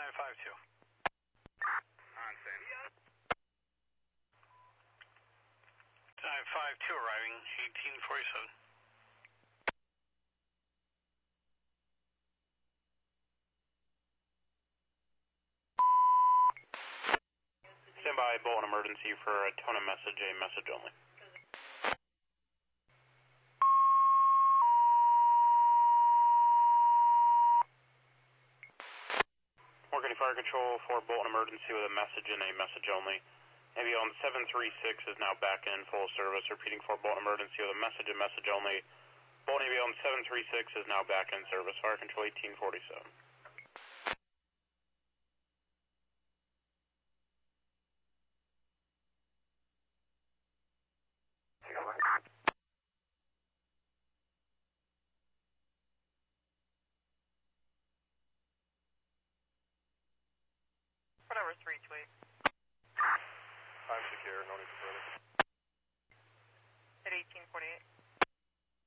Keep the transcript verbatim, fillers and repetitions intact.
nine five two. On San. nine five two arriving, eighteen forty-seven. Stand by, Bolton emergency for a tone of message, a message only. Morgan Fire Control for Bolton emergency with a message and a message only. Navy on seven three six is now back in full service. Repeating for Bolton emergency with a message and message only. Bolton Navy on seven three six is now back in service. Fire Control eighteen forty-seven. Whatever, three two eight.